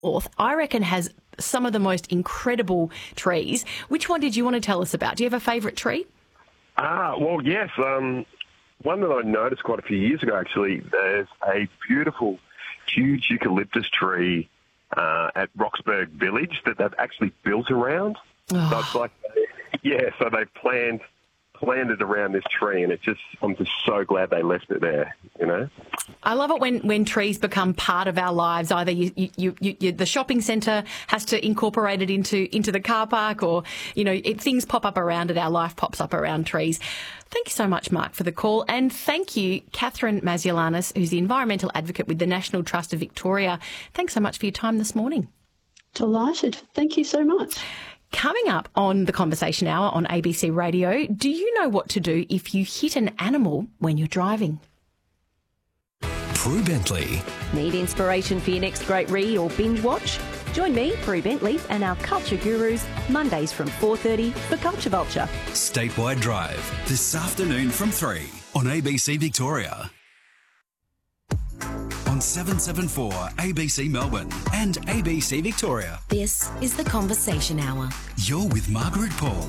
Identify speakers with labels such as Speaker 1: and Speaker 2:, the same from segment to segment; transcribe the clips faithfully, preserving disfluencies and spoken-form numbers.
Speaker 1: North, I reckon, has some of the most incredible trees. Which one did you want to tell us about? Do you have a favourite tree?
Speaker 2: Ah, well, yes. Um, one that I noticed quite a few years ago, actually, there's a beautiful, huge eucalyptus tree uh, at Roxburgh Village that they've actually built around.
Speaker 1: Oh.
Speaker 2: So it's like, yeah, so they've planned, planned it around this tree, and it's just, I'm just so glad they left it there, you know?
Speaker 1: I love it when, when trees become part of our lives. Either you, you, you, you, the shopping centre has to incorporate it into into the car park, or, you know, it, things pop up around it. Our life pops up around trees. Thank you so much, Mark, for the call. And thank you, Catherine Maziolanis, who's the environmental advocate with the National Trust of Victoria. Thanks so much for your time this morning.
Speaker 3: Delighted. Thank you so much.
Speaker 1: Coming up on the Conversation Hour on A B C Radio, do you know what to do if you hit an animal when you're driving?
Speaker 4: Prue Bentley.
Speaker 5: Need inspiration for your next great read or binge watch? Join me, Prue Bentley, and our culture gurus Mondays from four thirty for Culture Vulture.
Speaker 4: Statewide Drive, this afternoon from three on A B C Victoria. On seven seventy-four A B C Melbourne and A B C Victoria.
Speaker 6: This is the Conversation Hour.
Speaker 4: You're with Margaret Paul.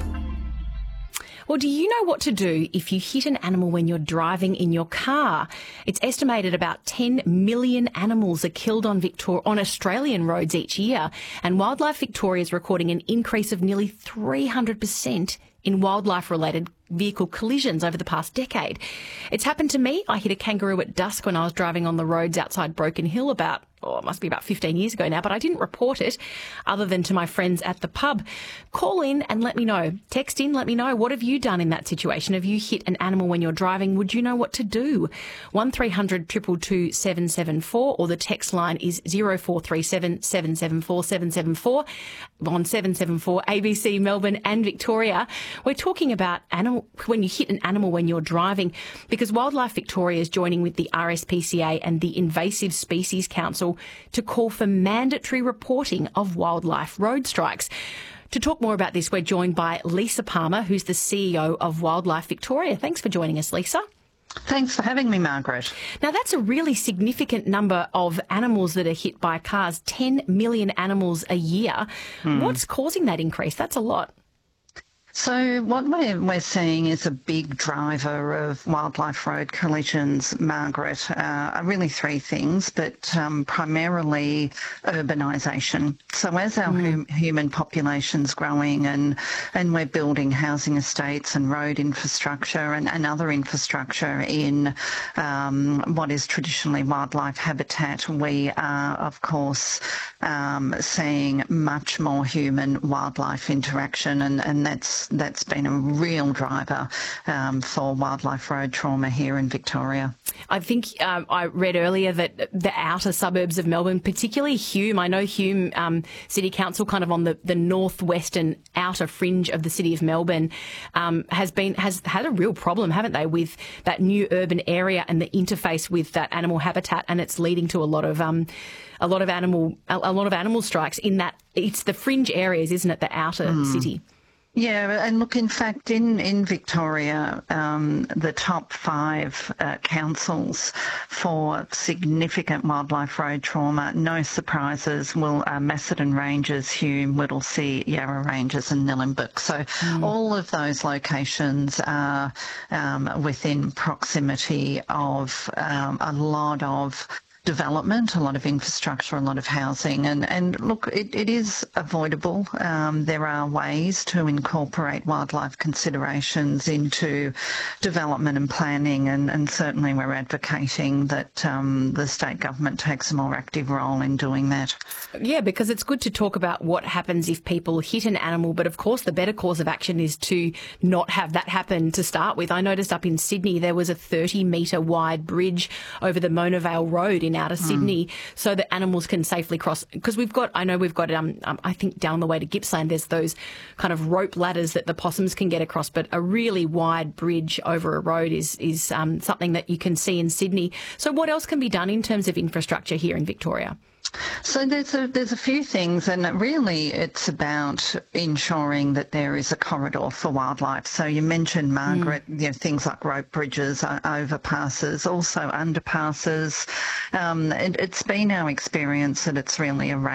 Speaker 1: Well, do you know what to do if you hit an animal when you're driving in your car? It's estimated about ten million animals are killed on Victor- on Australian roads each year, and Wildlife Victoria is recording an increase of nearly three hundred percent in wildlife-related vehicle collisions over the past decade. It's happened to me. I hit a kangaroo at dusk when I was driving on the roads outside Broken Hill about, oh, it must be about fifteen years ago now, but I didn't report it other than to my friends at the pub. Call in and let me know. Text in, let me know. What have you done in that situation? Have you hit an animal when you're driving? Would you know what to do? one three hundred two two two seven seven four, or the text line is zero four three seven seven seven four seven seven four on seven seven four A B C Melbourne and Victoria. We're talking about animal when you hit an animal when you're driving, because Wildlife Victoria is joining with the R S P C A and the Invasive Species Council to call for mandatory reporting of wildlife road strikes. To talk more about this, we're joined by Lisa Palmer, who's the C E O of Wildlife Victoria. Thanks for joining us, Lisa.
Speaker 7: Thanks for having me, Margaret.
Speaker 1: Now, that's a really significant number of animals that are hit by cars, ten million animals a year. Mm. What's causing that increase? That's a lot.
Speaker 7: So what we're, we're seeing is a big driver of wildlife road collisions, Margaret, uh, are really three things, but um, primarily urbanisation. So as our mm. hum, human population's growing and, and we're building housing estates and road infrastructure and, and other infrastructure in um, what is traditionally wildlife habitat, we are, of course, um, seeing much more human-wildlife interaction, and, and that's That's been a real driver um, for wildlife road trauma here in Victoria.
Speaker 1: I think um, I read earlier that the outer suburbs of Melbourne, particularly Hume, I know Hume um, City Council, kind of on the, the northwestern outer fringe of the city of Melbourne, um, has been has had a real problem, haven't they, with that new urban area and the interface with that animal habitat, and it's leading to a lot of um, a lot of animal a, a lot of animal strikes in that. It's the fringe areas, isn't it, the outer mm. city?
Speaker 7: Yeah, and look, in fact, in, in Victoria, um, the top five uh, councils for significant wildlife road trauma, no surprises, will uh, Macedon Ranges, Hume, Whittlesea, Yarra Ranges and Nillumbik. So mm. all of those locations are um, within proximity of um, a lot of development, a lot of infrastructure, a lot of housing. And, and look, it, it is avoidable. Um, there are ways to incorporate wildlife considerations into development and planning, and, and certainly we're advocating that um, the state government takes a more active role in doing that.
Speaker 1: Yeah, because it's good to talk about what happens if people hit an animal, but of course the better course of action is to not have that happen to start with. I noticed up in Sydney there was a thirty metre wide bridge over the Mona Vale Road in outer mm. Sydney, so that animals can safely cross. Because we've got, I know we've got, um, um, I think down the way to Gippsland, there's those kind of rope ladders that the possums can get across, but a really wide bridge over a road is, is um, something that you can see in Sydney. So what else can be done in terms of infrastructure here in Victoria?
Speaker 7: So there's a there's a few things, and really it's about ensuring that there is a corridor for wildlife. So you mentioned, Margaret, mm. you know, things like rope bridges, overpasses, also underpasses. Um, it, it's been our experience that it's really a